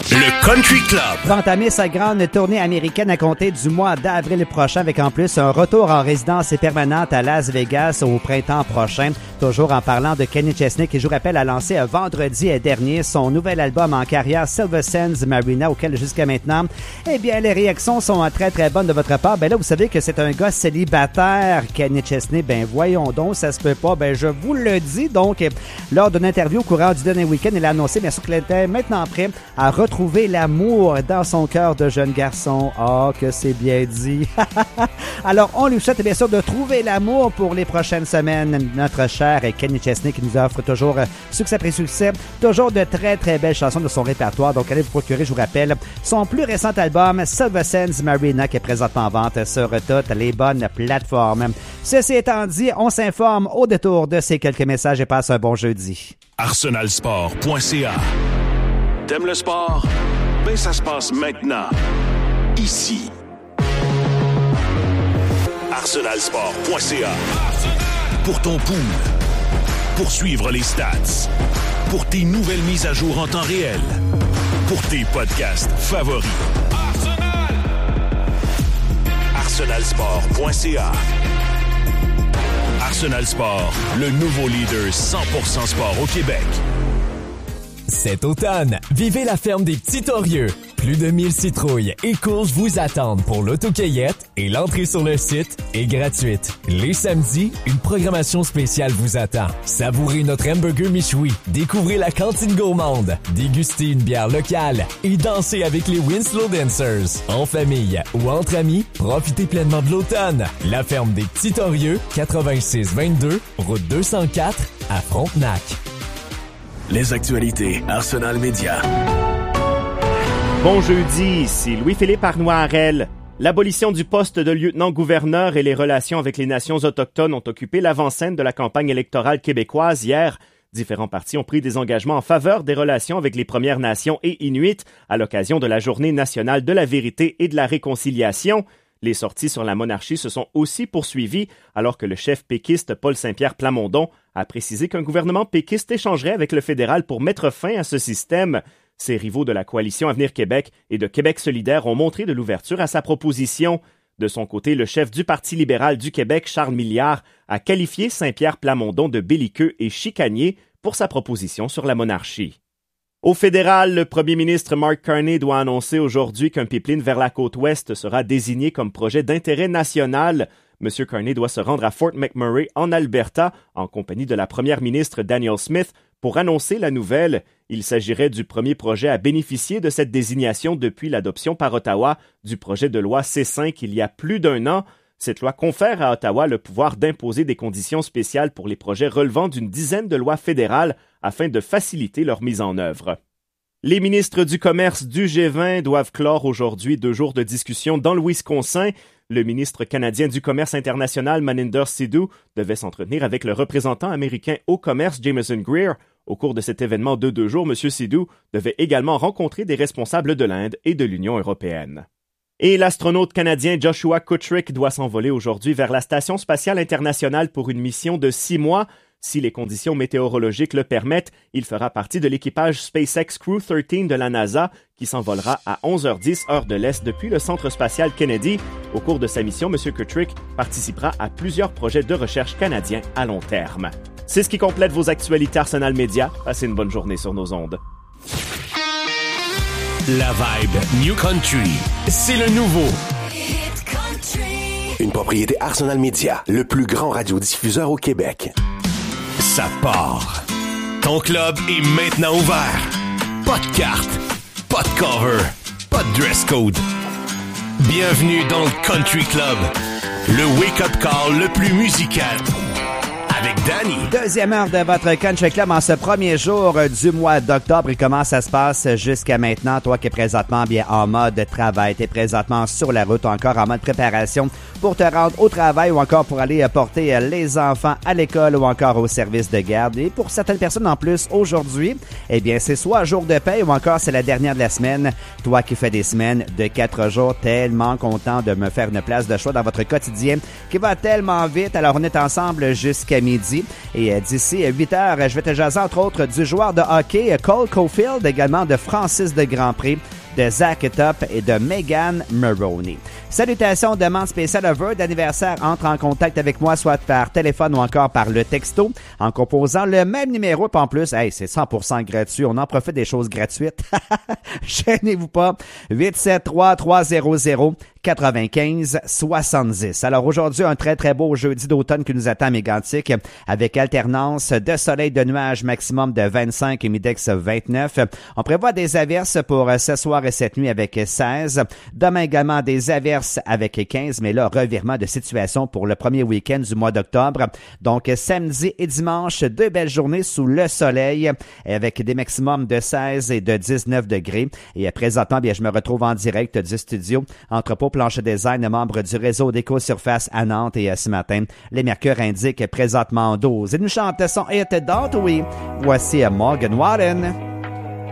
Le Country Club va entamer sa grande tournée américaine à compter du mois d'avril prochain avec en plus un retour en résidence permanente à Las Vegas au printemps prochain. Toujours en parlant de Kenny Chesney qui, je vous rappelle, a lancé vendredi dernier son nouvel album en carrière Silver Sands Marina auquel jusqu'à maintenant, eh bien, les réactions sont très très bonnes de votre part. Ben là, vous savez que c'est un gars célibataire, Kenny Chesney. Ben voyons donc, ça se peut pas. Ben je vous le dis. Donc, lors d'une interview au courant du dernier week-end, il a annoncé bien sûr qu'il était maintenant prêt à retrouver l'amour dans son cœur de jeune garçon. Ah, que c'est bien dit. Alors, on lui souhaite bien sûr de trouver l'amour pour les prochaines semaines. Notre cher Kenny Chesney qui nous offre toujours succès après succès, toujours de très très belles chansons de son répertoire. Donc, allez vous procurer, je vous rappelle, son plus récent album Silver Sands Marina qui est présentement en vente sur toutes les bonnes plateformes. Ceci étant dit, on s'informe au détour de ces quelques messages et passe un bon jeudi. arsenalsport.ca. T'aimes le sport? Ben ça se passe maintenant. Ici. arsenalsport.ca. Pour ton pool. Pour suivre les stats. Pour tes nouvelles mises à jour en temps réel. Pour tes podcasts favoris. arsenalsport.ca. Arsenal Sport, le nouveau leader 100% sport au Québec. Cet automne, vivez la ferme des Petits Torieux. Plus de 1000 citrouilles et courges vous attendent pour l'autocueillette et l'entrée sur le site est gratuite. Les samedis, une programmation spéciale vous attend. Savourez notre hamburger Michoui, découvrez la cantine gourmande, dégustez une bière locale et dansez avec les Winslow Dancers. En famille ou entre amis, profitez pleinement de l'automne. La ferme des Petits Torieux, 8622, route 204 à Frontenac. Les actualités Arsenal Média. Bon jeudi, ici Louis-Philippe Arnois-Harel. L'abolition du poste de lieutenant-gouverneur et les relations avec les nations autochtones ont occupé l'avant-scène de la campagne électorale québécoise hier. Différents partis ont pris des engagements en faveur des relations avec les Premières Nations et Inuits à l'occasion de la Journée nationale de la vérité et de la réconciliation. Les sorties sur la monarchie se sont aussi poursuivies alors que le chef péquiste Paul Saint-Pierre Plamondon a précisé qu'un gouvernement péquiste échangerait avec le fédéral pour mettre fin à ce système. Ses rivaux de la coalition Avenir Québec et de Québec solidaire ont montré de l'ouverture à sa proposition. De son côté, le chef du Parti libéral du Québec, Charles Milliard, a qualifié Saint-Pierre Plamondon de belliqueux et chicanier pour sa proposition sur la monarchie. Au fédéral, le premier ministre Mark Carney doit annoncer aujourd'hui qu'un pipeline vers la côte ouest sera désigné comme projet d'intérêt national. M. Carney doit se rendre à Fort McMurray, en Alberta, en compagnie de la première ministre Danielle Smith, pour annoncer la nouvelle. Il s'agirait du premier projet à bénéficier de cette désignation depuis l'adoption par Ottawa du projet de loi C5 il y a plus d'un an. Cette loi confère à Ottawa le pouvoir d'imposer des conditions spéciales pour les projets relevant d'une dizaine de lois fédérales afin de faciliter leur mise en œuvre. Les ministres du commerce du G20 doivent clore aujourd'hui 2 jours de discussion dans le Wisconsin. Le ministre canadien du commerce international Maninder Sidhu devait s'entretenir avec le représentant américain au commerce Jameson Greer. Au cours de cet événement de 2 jours, M. Sidhu devait également rencontrer des responsables de l'Inde et de l'Union européenne. Et l'astronaute canadien Joshua Kutrick doit s'envoler aujourd'hui vers la Station spatiale internationale pour une mission de 6 mois. Si les conditions météorologiques le permettent, il fera partie de l'équipage SpaceX Crew 13 de la NASA qui s'envolera à 11h10 heure de l'Est depuis le Centre spatial Kennedy. Au cours de sa mission, M. Kutrick participera à plusieurs projets de recherche canadiens à long terme. C'est ce qui complète vos actualités Arsenal Média. Passez une bonne journée sur nos ondes. La vibe New Country. C'est le nouveau. Une propriété Arsenal Média, le plus grand radiodiffuseur au Québec. Ça part. Ton club est maintenant ouvert. Pas de carte, pas de cover, pas de dress code. Bienvenue dans le Country Club. Le wake-up call le plus musical. Avec Danny. Deuxième heure de votre Country Club en ce premier jour du mois d'octobre. Et comment ça se passe jusqu'à maintenant? Toi qui es présentement bien en mode travail, t'es présentement sur la route, encore en mode préparation pour te rendre au travail ou encore pour aller porter les enfants à l'école ou encore au service de garde. Et pour certaines personnes en plus, aujourd'hui, eh bien, c'est soit jour de paye ou encore c'est la dernière de la semaine. Toi qui fais des semaines de 4 jours, tellement content de me faire une place de choix dans votre quotidien qui va tellement vite. Alors, on est ensemble jusqu'à midi. midi. Et d'ici 8 heures, je vais te jaser entre autres du joueur de hockey Cole Caulfield, également de Francis de Grandpré, de Zach Top et de Megan Maroney. Salutations, demande spéciale vœux d'anniversaire, entre en contact avec moi soit par téléphone ou encore par le texto en composant le même numéro. Puis en plus, c'est 100% gratuit. On en profite des choses gratuites. Gênez-vous pas. 873-300-95-70. Alors aujourd'hui, un très très beau jeudi d'automne qui nous attend à Mégantic avec alternance de soleil, de nuages, maximum de 25 et mi-dex 29. On prévoit des averses pour ce soir et cette nuit avec 16. Demain également des averses avec 15, mais là, revirement de situation pour le premier week-end du mois d'octobre. Donc, samedi et dimanche, 2 belles journées sous le soleil avec des maximums de 16 et de 19 degrés. Et présentement, bien, je me retrouve en direct du studio Entrepôt Plancher Design, membre du réseau d'Éco-Surface à Nantes. Et ce matin, les mercures indiquent présentement 12. Et nous chantons son hit d'Antoine. Voici Morgan Wallen.